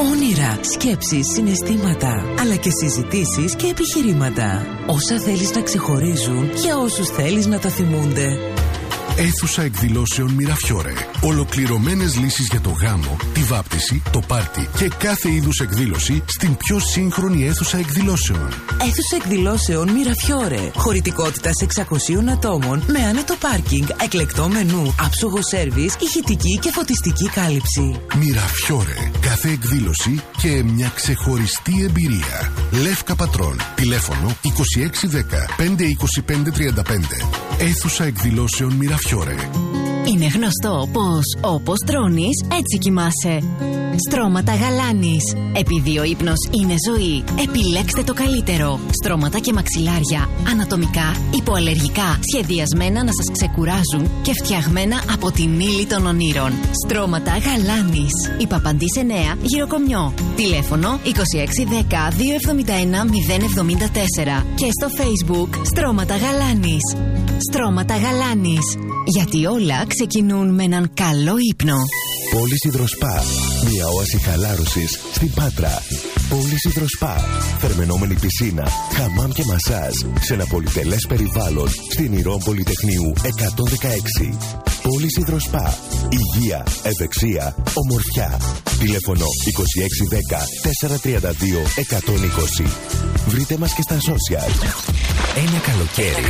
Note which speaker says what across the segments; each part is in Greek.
Speaker 1: όνειρα, σκέψεις, συναισθήματα, αλλά και συζητήσεις και επιχειρήματα. Όσα θέλεις να ξεχωρίζουν για όσους θέλεις να τα θυμούνται.
Speaker 2: Αίθουσα εκδηλώσεων Μιραφιόρε. Ολοκληρωμένες λύσεις για το γάμο, τη βάπτιση, το πάρτι και κάθε είδους εκδήλωση στην πιο σύγχρονη αίθουσα εκδηλώσεων.
Speaker 1: Αίθουσα εκδηλώσεων Μιραφιόρε. Χωρητικότητας 600 ατόμων με άνετο πάρκινγκ, εκλεκτό μενού, άψογο σέρβις, ηχητική και φωτιστική κάλυψη.
Speaker 2: Μιραφιόρε. Κάθε εκδήλωση και μια ξεχωριστή εμπειρία. Λεύκα Πατρών. Τηλέφωνο 2610 52535. Αίθουσα εκδηλώσεων Μιραφιόρε.
Speaker 3: Είναι γνωστό πως όπως τρώνεις έτσι κοιμάσαι. Στρώματα γαλάνης. Επειδή ο ύπνος είναι ζωή, επιλέξτε το καλύτερο. Στρώματα και μαξιλάρια. Ανατομικά, υποαλλεργικά, σχεδιασμένα να σας ξεκουράζουν και φτιαγμένα από την ύλη των ονείρων. Στρώματα γαλάνης. Η Παπαντής 9, Γυροκομιό. Τηλέφωνο 2610 271 074. Και στο Facebook Στρώματα γαλάνης. Στρώματα γαλάνης. Γιατί όλα ξεκινούν με έναν καλό ύπνο.
Speaker 4: Πόλης Ιδροσπά. Μια όαση χαλάρωσης στην Πάτρα. Πόλης Ιδροσπά. Θερμαινόμενη πισίνα, χαμάμ και μασάζ σε ένα πολυτελές περιβάλλον στην Ηρών Πολυτεχνείου 116. Πόλης Ιδροσπά. Υγεία, ευεξία, ομορφιά. Τηλέφωνο 2610 432 120. Βρείτε μας και στα social.
Speaker 5: Ένα καλοκαίρι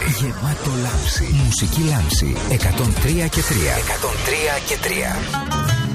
Speaker 5: γεμάτο λάμψη. Μουσική λάμψη 103 και 3. 103 και 3.